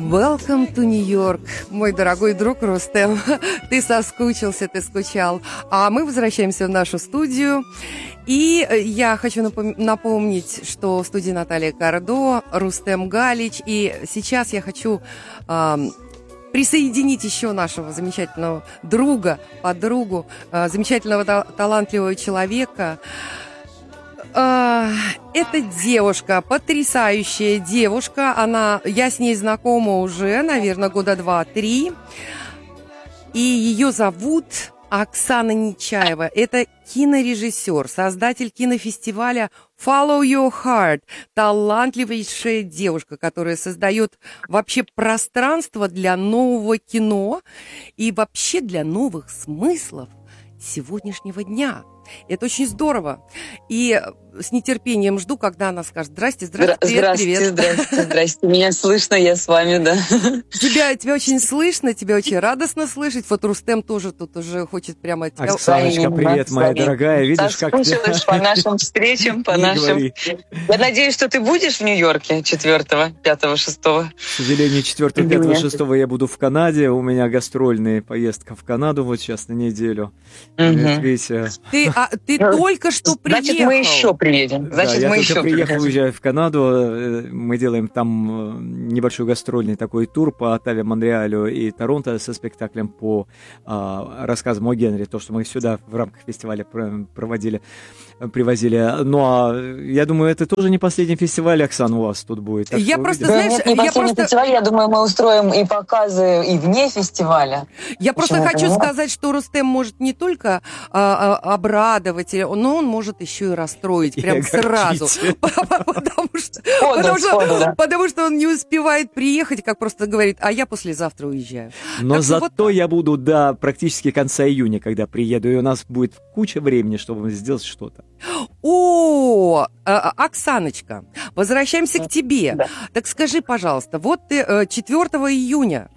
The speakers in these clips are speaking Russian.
Welcome to New York, мой дорогой друг Рустем. Ты соскучился, ты скучал. А мы возвращаемся в нашу студию. И я хочу напомнить, что в студии Наталья Кардо, Рустем Галич. И сейчас я хочу присоединить еще нашего замечательного друга, подругу, замечательного талантливого человека. Это девушка, потрясающая девушка. Я с ней знакома уже, наверное, года 2-3. И ее зовут Оксана Нечаева. Это кинорежиссер, создатель кинофестиваля Follow Your Heart. Талантливейшая девушка, которая создает вообще пространство для нового кино и вообще для новых смыслов сегодняшнего дня. Это очень здорово. И с нетерпением жду, когда она скажет: здрасте, привет. Здрасте. Меня слышно, я с вами, да. Тебя очень слышно, тебя очень радостно слышать. Вот Рустем тоже тут уже хочет прямо... Оксаночка, привет, моя дорогая. Видишь, как ты... по нашим встречам, по нашим... Я надеюсь, что ты будешь в Нью-Йорке 4-го, 5-го, 6-го. К сожалению, 4-го, 5-го, 6-го я буду в Канаде. У меня гастрольная поездка в Канаду вот сейчас на неделю. Видите... Ты только что приехал. Значит, мы еще приедем. Я только приехал, уезжаю в Канаду. Мы делаем там небольшой гастрольный такой тур по Оттаве, Монреалю и Торонто со спектаклем по рассказам о Генри. То, что мы сюда в рамках фестиваля привозили. Ну, а я думаю, это тоже не последний фестиваль, Оксана, у вас тут будет. Я просто, знаешь... Не последний фестиваль, я думаю, мы устроим и показы и вне фестиваля. Я просто хочу сказать, что Рустем может не только обрадовать, но он может еще и расстроить прям сразу. Потому что он не успевает приехать, как просто говорит: а я послезавтра уезжаю. Но зато я буду до практически конца июня, когда приеду, и у нас будет куча времени, чтобы сделать что-то. Оксаночка, возвращаемся к тебе. Да. Так скажи, пожалуйста, вот ты 4 июня,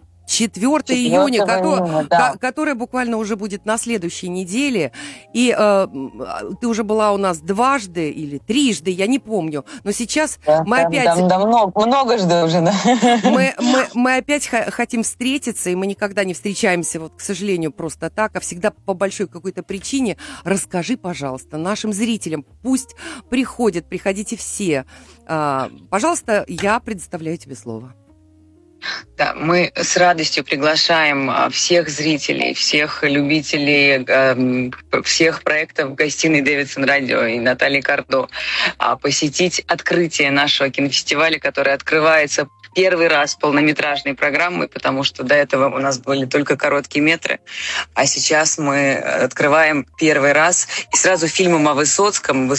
которая буквально уже будет на следующей неделе. И ты уже была у нас дважды или трижды, я не помню. Но сейчас мы опять... Многожды уже, да. Мы опять хотим встретиться, и мы никогда не встречаемся, вот, к сожалению, просто так, а всегда по большой какой-то причине. Расскажи, пожалуйста, нашим зрителям, пусть приходите все. Пожалуйста, я предоставляю тебе слово. Да, мы с радостью приглашаем всех зрителей, всех любителей всех проектов гостиной Дэвидсон Радио и Натальи Кардо посетить открытие нашего кинофестиваля, который открывается первый раз полнометражной программой, потому что до этого у нас были только короткие метры, а сейчас мы открываем первый раз и сразу фильмом о Высоцком.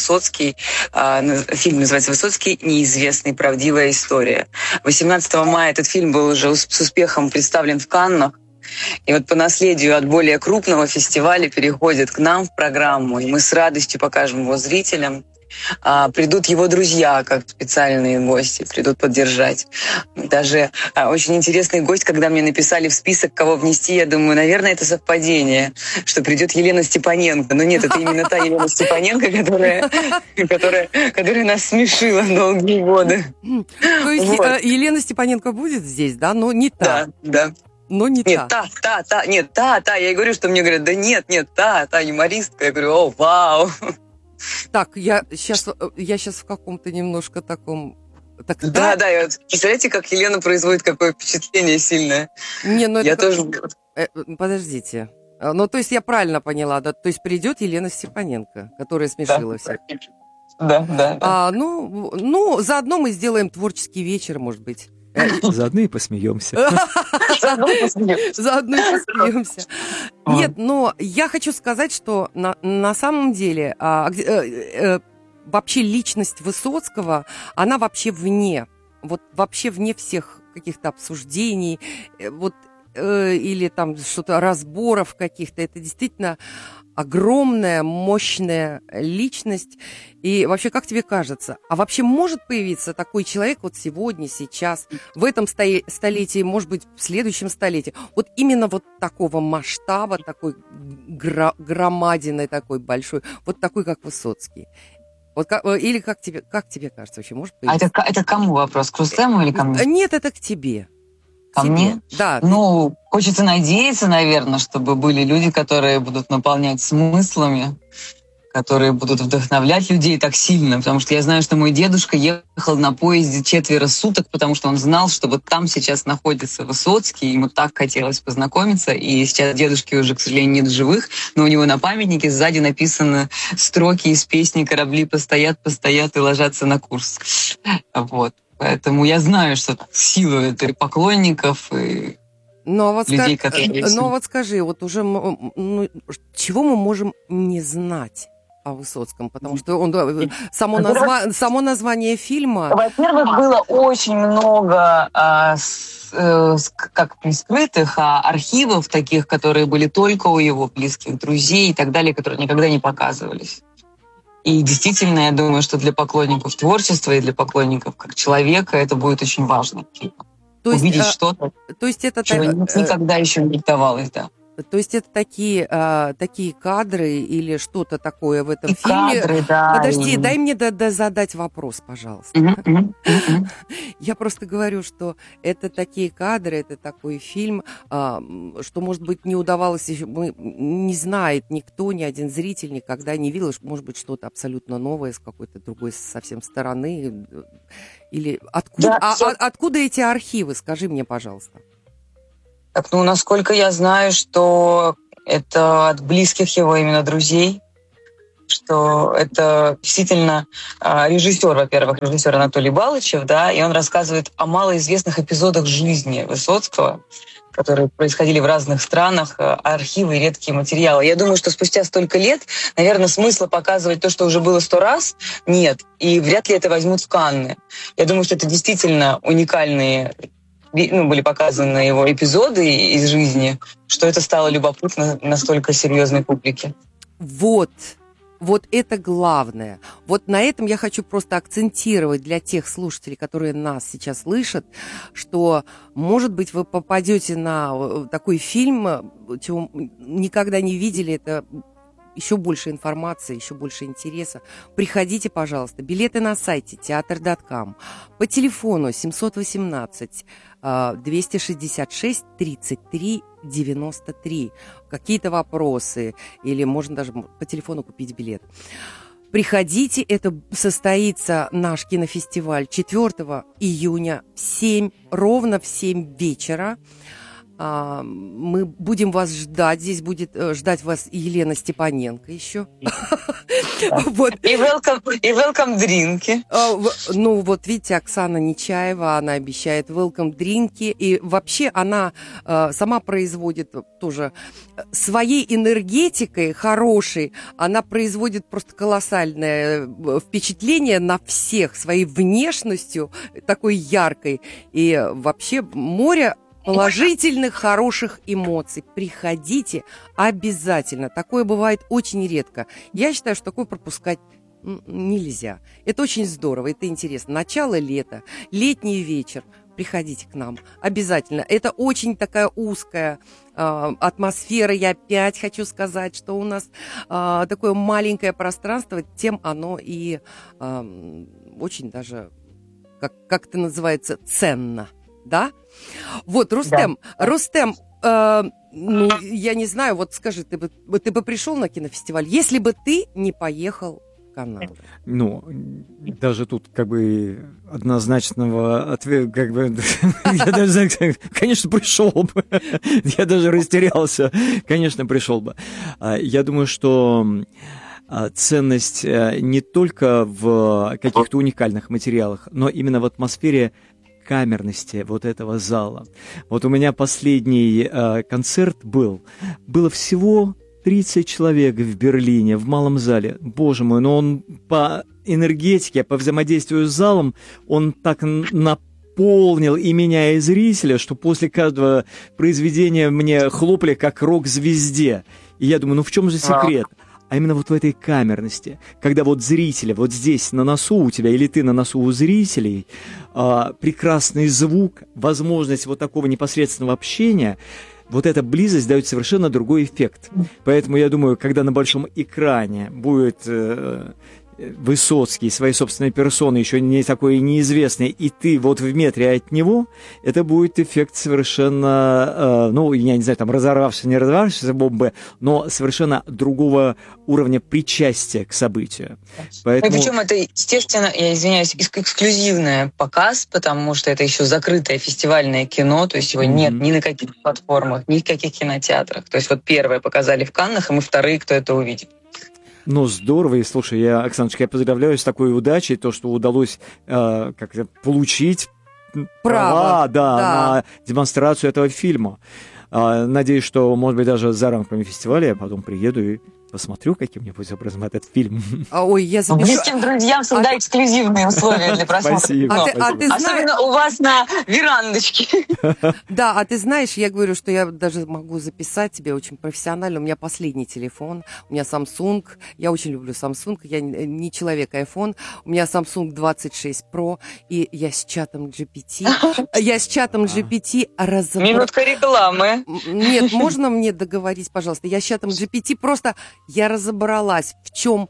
Фильм называется «Высоцкий. Неизвестный. Правдивая история». 18 мая этот фильм был уже с успехом представлен в Каннах. И вот по наследию от более крупного фестиваля переходит к нам в программу, и мы с радостью покажем его зрителям. Придут его друзья, как специальные гости, придут поддержать. Даже очень интересный гость, когда мне написали в список, кого внести, я думаю, наверное, это совпадение, что придет Елена Степаненко. Но нет, это именно та Елена Степаненко, которая нас смешила долгие годы. То есть Елена Степаненко будет здесь, да? Но не та. Да. Но не та. Нет, та. Я ей говорю, что мне говорят: да нет, та юмористка. Я говорю: о, вау. Так, я сейчас в каком-то немножко таком... Да, представляете, как Елена производит какое впечатление сильное. Тоже... Подождите. Ну, то есть я правильно поняла, да? То есть придет Елена Степаненко, которая смешила всех. Да. Заодно мы сделаем творческий вечер, может быть. Заодно и посмеемся. Заодно и посмеемся. Нет, но я хочу сказать, что на самом деле вообще личность Высоцкого, она вообще вне всех каких-то обсуждений, или там что-то разборов каких-то. Это действительно огромная, мощная личность. И вообще, как тебе кажется, а вообще может появиться такой человек вот сегодня, сейчас, в этом столетии, может быть, в следующем столетии, вот именно вот такого масштаба, такой громадиной, такой большой, вот такой, как Высоцкий? Или как тебе кажется, вообще может появиться? Это кому вопрос? К Рустему или ко мне? Нет, это к тебе. Ко мне? Да. Ну, хочется надеяться, наверное, чтобы были люди, которые будут наполнять смыслами, которые будут вдохновлять людей так сильно, потому что я знаю, что мой дедушка ехал на поезде 4 суток, потому что он знал, что вот там сейчас находится Высоцкий, ему так хотелось познакомиться, и сейчас дедушки уже, к сожалению, нет в живых, но у него на памятнике сзади написаны строки из песни «Корабли постоят, постоят и ложатся на курс». Вот. Поэтому я знаю, что сила этой поклонников и людей, которые... Но вот скажи, вот уже чего мы можем не знать о Высоцком? Потому что само название фильма... Во-первых, было очень много как скрытых архивов таких, которые были только у его близких друзей и так далее, которые никогда не показывались. И действительно, я думаю, что для поклонников творчества и для поклонников как человека это будет очень важно. Увидеть что-то, чего никогда еще не давалось, да. То есть это такие кадры или что-то такое в этом фильме? Кадры, да. Подожди, дай мне задать вопрос, пожалуйста. Я просто говорю, что это такие кадры, это такой фильм, что, может быть, не удавалось еще, не знает никто, ни один зритель никогда не видел, может быть, что-то абсолютно новое с какой-то другой совсем стороны. Или откуда, откуда эти архивы, скажи мне, пожалуйста. Так, насколько я знаю, что это от близких его именно друзей, что это действительно режиссер, во-первых, режиссер Анатолий Балычев, да, и он рассказывает о малоизвестных эпизодах жизни Высоцкого, которые происходили в разных странах, архивы и редкие материалы. Я думаю, что спустя столько лет, наверное, смысла показывать то, что уже было 100 раз, нет, и вряд ли это возьмут в Канны. Я думаю, что это действительно уникальные были показаны его эпизоды из жизни, что это стало любопытно настолько серьезной публике. Вот это главное. Вот на этом я хочу просто акцентировать для тех слушателей, которые нас сейчас слышат, что, может быть, вы попадете на такой фильм, чего никогда не видели, это еще больше информации, еще больше интереса. Приходите, пожалуйста. Билеты на сайте teatr.com, по телефону 718 266 33 93. Какие-то вопросы, или можно даже по телефону купить билет. Приходите, это состоится наш кинофестиваль 4 июня ровно в 7 вечера. Мы будем вас ждать. Здесь будет ждать вас Елена Степаненко еще. И welcome дринки. Ну, вот видите, Оксана Нечаева, она обещает welcome дринки. И вообще она сама производит тоже своей энергетикой хорошей. Она производит просто колоссальное впечатление на всех своей внешностью, такой яркой. И вообще море положительных, хороших эмоций. Приходите обязательно. Такое бывает очень редко. Я считаю, что такое пропускать нельзя. Это очень здорово, это интересно. Начало лета, летний вечер. Приходите к нам обязательно. Это очень такая узкая атмосфера. Я опять хочу сказать, что у нас такое маленькое пространство, тем оно и очень даже, как это называется, ценно. Да? Вот, Рустем, да. Рустем, я не знаю, вот скажи, ты бы пришел на кинофестиваль, если бы ты не поехал в Канаду? Ну, даже тут как бы однозначного ответа, как бы, я даже, конечно, пришел бы, я даже растерялся, конечно, пришел бы. Я думаю, что ценность не только в каких-то уникальных материалах, но именно в атмосфере камерности вот этого зала. Вот у меня последний концерт было всего 30 человек в Берлине, в малом зале. Боже мой, но он по энергетике, по взаимодействию с залом, он так наполнил и меня, и зрителя, что после каждого произведения мне хлопали как рок-звезде. И я думаю, в чем же секрет? А именно вот в этой камерности, когда вот зрители, вот здесь на носу у тебя, или ты на носу у зрителей, прекрасный звук, возможность вот такого непосредственного общения, вот эта близость дает совершенно другой эффект. Поэтому я думаю, когда на большом экране будет Высоцкий своей собственной персоной, еще не такой неизвестный, и ты вот в метре от него, это будет эффект совершенно, ну, я не знаю, там, разорвавшийся, не разорвавшийся бомбы, но совершенно другого уровня причастия к событию. Поэтому... Причем это, естественно, я извиняюсь, эксклюзивный показ, потому что это еще закрытое фестивальное кино, то есть его нет ни на каких платформах, ни в каких кинотеатрах. То есть вот первое показали в Каннах, и мы вторые, кто это увидит. Ну, здорово. И, слушай, Оксаночка, я поздравляю с такой удачей, то, что удалось получить права, на демонстрацию этого фильма. Надеюсь, что, может быть, даже за рамками фестиваля я потом приеду и посмотрю каким-нибудь образом этот фильм. Ой, я запишу. Близким друзьям всегда эксклюзивные условия для просмотра. Спасибо. Особенно у вас на верандочке. Да, а ты знаешь, я говорю, что я даже могу записать тебе очень профессионально. У меня последний телефон, у меня Samsung. Я очень люблю Samsung, я не человек iPhone. У меня Samsung 26 Pro, и я с чатом GPT. разобрала. Минутка рекламы. Нет, можно мне договорить, пожалуйста? Я с чатом GPT просто... Я разобралась, в чем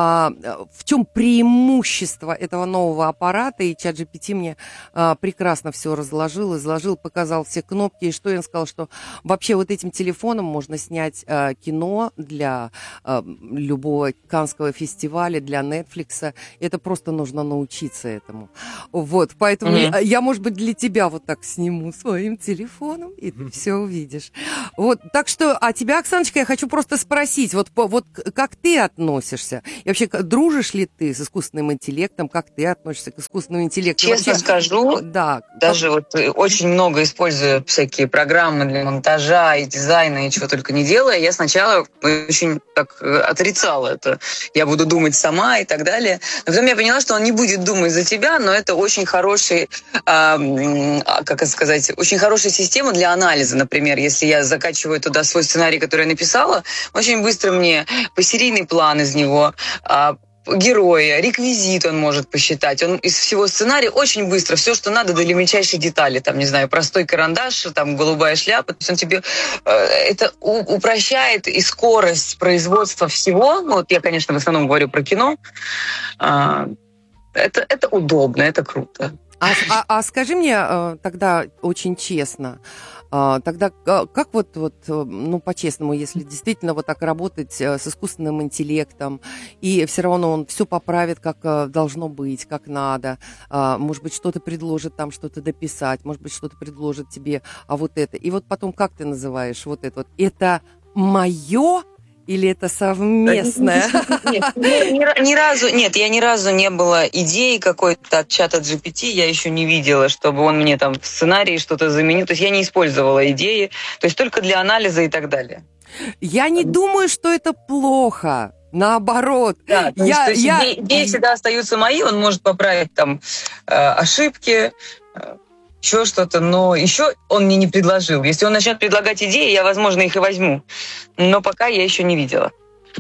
преимущество этого нового аппарата, и ChatGPT мне прекрасно все изложил, показал все кнопки, и что я сказала, что вообще вот этим телефоном можно снять кино для любого Каннского фестиваля, для Netflix. Это просто нужно научиться этому. Вот, поэтому я, может быть, для тебя вот так сниму своим телефоном, и ты все увидишь. Вот, так что, а тебя, Оксаночка, я хочу просто спросить, вот как ты относишься? И вообще, дружишь ли ты с искусственным интеллектом? Как ты относишься к искусственному интеллекту? Честно вообще, скажу, даже вот очень много использую всякие программы для монтажа и дизайна, и чего только не делая. Я сначала очень так отрицала это. Я буду думать сама и так далее. Но потом я поняла, что он не будет думать за тебя, но это очень хороший, очень хорошая система для анализа. Например, если я закачиваю туда свой сценарий, который я написала, очень быстро мне посерийный план из него, героя, реквизит он может посчитать. Он из всего сценария очень быстро, все, что надо, до мельчайшей детали. Там, не знаю, простой карандаш, там, голубая шляпа. То есть он тебе это упрощает и скорость производства всего. Ну, вот я, конечно, в основном говорю про кино. Это удобно, это круто. А скажи мне тогда очень честно, тогда как ну, по-честному, если действительно вот так работать с искусственным интеллектом, и все равно он все поправит, как должно быть, как надо, может быть, что-то предложит там, что-то дописать, может быть, что-то предложит тебе, вот это. И вот потом как ты называешь вот это вот? Это мое? Или это совместное? Нет, я ни разу не было идеи какой-то от чата GPT, я еще не видела, чтобы он мне там в сценарии что-то заменил. То есть я не использовала идеи, то есть только для анализа и так далее. Я не думаю, что это плохо. Наоборот. Да, идеи всегда остаются мои, он может поправить там ошибки, еще что-то, но еще он мне не предложил. Если он начнет предлагать идеи, я, возможно, их и возьму. Но пока я еще не видела.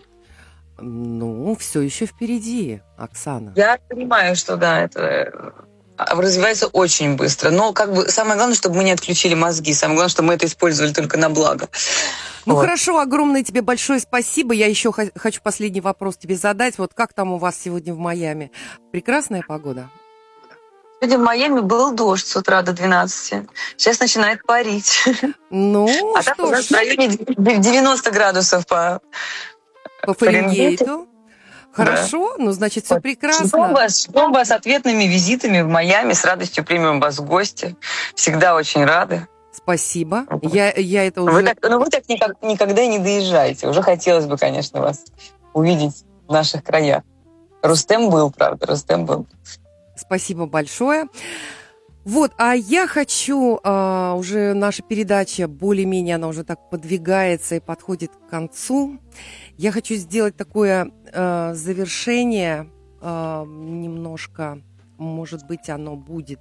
Ну, все еще впереди, Оксана. Я понимаю, что да, это развивается очень быстро. Но как бы самое главное, чтобы мы не отключили мозги. Самое главное, чтобы мы это использовали только на благо. Ну вот. Хорошо, огромное тебе большое спасибо. Я еще хочу последний вопрос тебе задать. Вот как там у вас сегодня в Майами? Прекрасная погода? Сегодня в Майами был дождь с утра до 12. Сейчас начинает парить. Ну, а там у нас в районе 90 градусов по Фаренгейту. Хорошо, да. Ну, значит, все прекрасно. Ждем вас с ответными визитами в Майами. С радостью примем вас в гости. Всегда очень рады. Спасибо. Я это уже... Вы так никогда не доезжаете. Уже хотелось бы, конечно, вас увидеть в наших краях. Рустем был, правда, Рустем был. Спасибо большое. Вот, а я хочу, уже наша передача более-менее, она уже так подвигается и подходит к концу. Я хочу сделать такое завершение немножко, может быть, оно будет...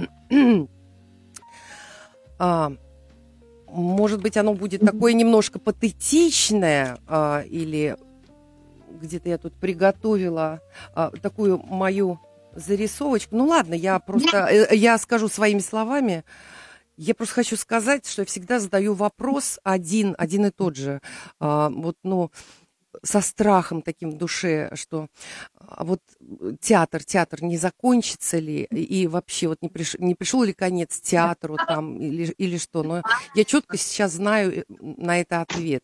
может быть, оно будет такое немножко патетичное, или где-то я тут приготовила такую мою... зарисовочку. Ну ладно, я скажу своими словами. Я просто хочу сказать, что я всегда задаю вопрос один и тот же. со страхом таким в душе, что вот театр не закончится ли, и вообще вот не пришел ли конец театру там, или что. Но я четко сейчас знаю на это ответ.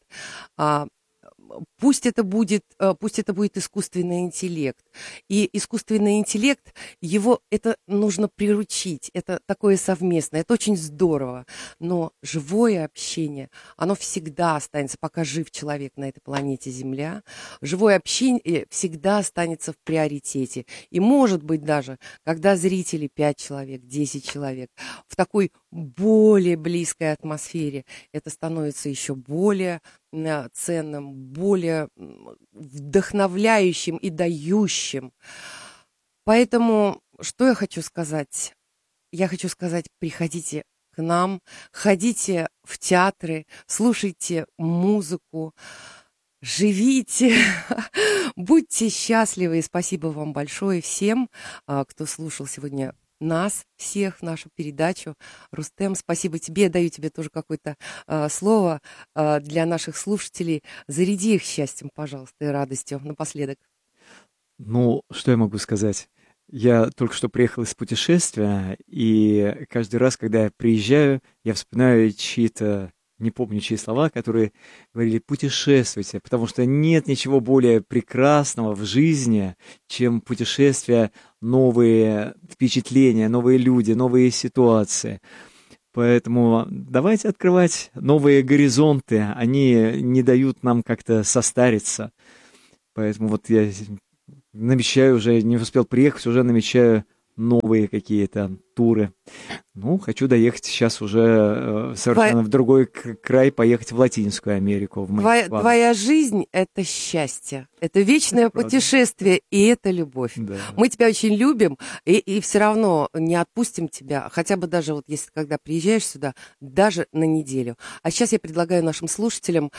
Пусть это будет искусственный интеллект. И искусственный интеллект, его это нужно приручить. Это такое совместное, это очень здорово. Но живое общение, оно всегда останется, пока жив человек на этой планете Земля. Живое общение всегда останется в приоритете. И может быть даже, когда зрители 5 человек, 10 человек, в такой более близкой атмосфере, это становится еще более ценным, более вдохновляющим и дающим. Поэтому, что я хочу сказать? Я хочу сказать, приходите к нам, ходите в театры, слушайте музыку, живите, будьте счастливы. И спасибо вам большое всем, кто слушал сегодня нас всех, нашу передачу. Рустем, спасибо тебе. Я даю тебе тоже какое-то слово для наших слушателей. Заряди их счастьем, пожалуйста, и радостью напоследок. Ну, что я могу сказать? Я только что приехал из путешествия, и каждый раз, когда я приезжаю, я вспоминаю чьи-то, не помню, чьи слова, которые говорили «путешествуйте», потому что нет ничего более прекрасного в жизни, чем путешествия, новые впечатления, новые люди, новые ситуации. Поэтому давайте открывать новые горизонты, они не дают нам как-то состариться. Поэтому вот я намечаю уже, не успел приехать, уже намечаю новые какие-то туры. Ну, хочу доехать сейчас уже совершенно в другой край, поехать в Латинскую Америку. Твоя жизнь — это счастье, это вечное путешествие, и это любовь. Да. Мы тебя очень любим, и все равно не отпустим тебя, хотя бы даже вот если когда приезжаешь сюда, даже на неделю. А сейчас я предлагаю нашим слушателям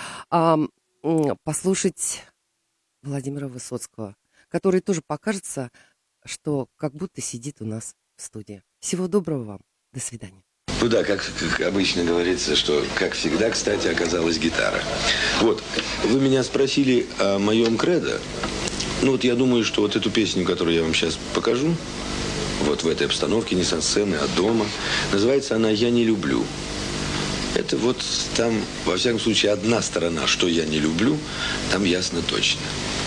послушать Владимира Высоцкого, который тоже покажется, что как будто сидит у нас в студии. Всего доброго вам. До свидания. Ну да, как обычно говорится, что, как всегда, кстати, оказалась гитара. Вот, вы меня спросили о моем кредо. Ну вот я думаю, что вот эту песню, которую я вам сейчас покажу, вот в этой обстановке, не со сцены, а дома, называется она «Я не люблю». Это вот там, во всяком случае, одна сторона, что я не люблю, там ясно точно.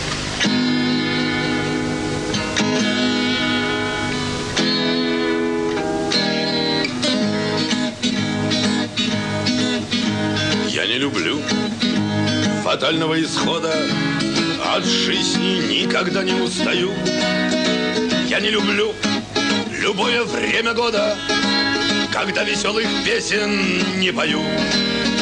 Я не люблю фатального исхода, от жизни никогда не устаю. Я не люблю любое время года, когда веселых песен не пою.